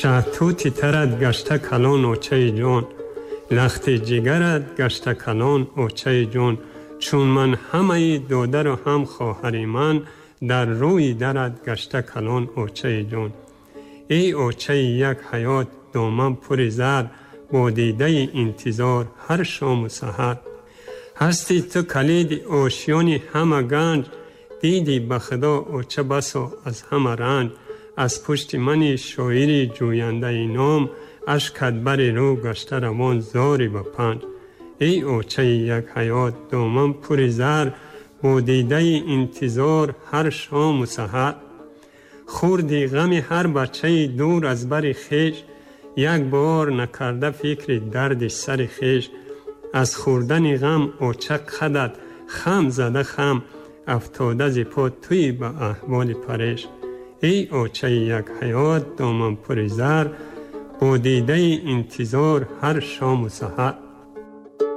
شهتوتی ترد گشته کلان اوچه جان، لخت جگرد گشته کلان اوچه جان. چون من همه دادر و هم خواهر من، در روی درد گشته کلان اوچه جان. ای اوچه یک حیات دامن پر زر، با دیده انتظار هر شام و سحر. هستی تو کلید آشیانی همه گنج، دیدی بخدا اوچه بسا از همه رنج. از پشت منی شاعری جوینده نام، اشکت بر رو گشته روان زاری به پنج. ای اوچه یک حیات دامن پر زر، با دیده انتظار هر شام و سحر. خوردی غم هر بچه دور از بر خیش، یک بار نکرده فکر درد سر خیش. از خوردن غم اوچه قدت خم زده خم، افتاده ز پا توی به احوال پریش. ای اوچه یک حیات دامن پر زر، با دیده انتظار هر شام و سحر.